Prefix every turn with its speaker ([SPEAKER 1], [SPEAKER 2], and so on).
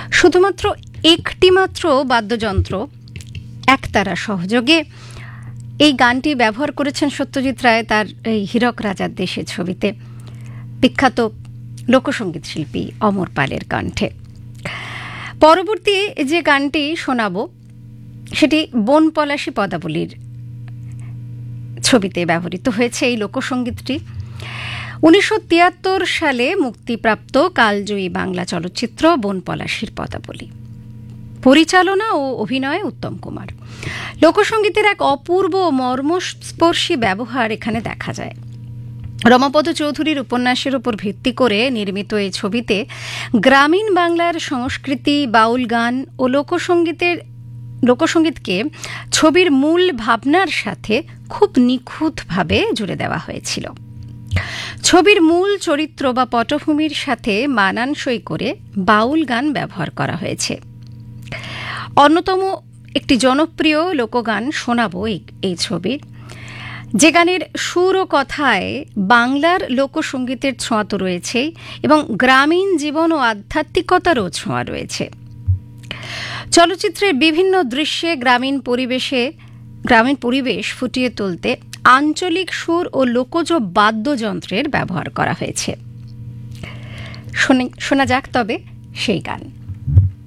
[SPEAKER 1] শুধুমাত্র একটি মাত্র বাদ্যযন্ত্র একতারা সহযোগে এই গানটি ব্যবহার করেছেন সত্যজিৎ রায় তার এই হীরক রাজার দেশে ছবিতে বিখ্যাত লোকসঙ্গীত শিল্পী অমর পালের কণ্ঠে। পরবর্তী যে গানটি শোনাব সেটি বন পলাশী পদাবলীর ছবিতে ব্যবহৃত হয়েছে এই লোকসঙ্গীতটি। 1973 সালে মুক্তিপ্রাপ্ত কালজয়ী বাংলা চলচ্চিত্র বন পলাশীর পদাবলী। পরিচালনা ও অভিনয়ে উত্তম কুমার। লোকসঙ্গীতের এক অপূর্ব মর্মস্পর্শী ব্যবহার এখানে দেখা যায়। রমাপদ চৌধুরীর উপন্যাসের উপর ভিত্তি করে নির্মিত এই ছবিতে গ্রামীণ বাংলার সংস্কৃতি, বাউল গান ও লোকসঙ্গীতকে ছবির মূল ভাবনার সাথে খুব নিখুঁতভাবে জুড়ে দেওয়া হয়েছিল। ছবির মূল চরিত্র বা পটভূমির সাথে মানানসই করে বাউল গান ব্যবহার করা হয়েছে। অন্যতম একটি জনপ্রিয় লোকগান শোনাবো এই ছবির, যে গানের সুর ও কথায় বাংলার লোকসঙ্গীতের ছোঁয়া তো রয়েছেই এবং গ্রামীণ জীবন ও আধ্যাত্মিকতারও ছোঁয়া রয়েছে। চলচ্চিত্রের বিভিন্ন দৃশ্যে গ্রামীণ পরিবেশ ফুটিয়ে তুলতে আঞ্চলিক সুর ও লোকজ বাদ্যযন্ত্রের ব্যবহার করা হয়েছে। শোনা যাক তবে সেই গান।